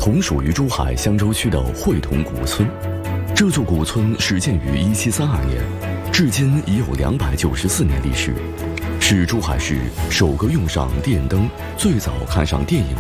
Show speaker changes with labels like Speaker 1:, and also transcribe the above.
Speaker 1: 同属于珠海香洲区的会同古村。这座古村始建于1732年，至今已有294年历史，是珠海市首个用上电灯、最早看上电影